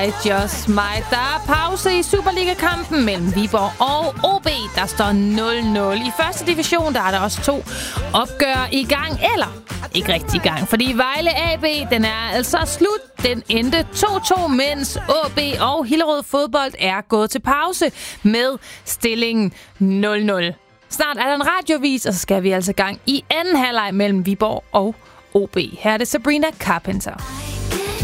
dig, just mig. Der er pause i Superliga-kampen mellem Viborg og OB. Der står 0-0. I første division, der er der også 2 opgør i gang, eller ikke rigtig i gang, fordi Vejle AB, den er altså slut. Den endte 2-2, mens OB og Hillerød Fodbold er gået til pause med stillingen 0-0. Snart er der en radiovis, og så skal vi altså gang i anden halvleg mellem Viborg og OB. Her er det Sabrina Carpenter.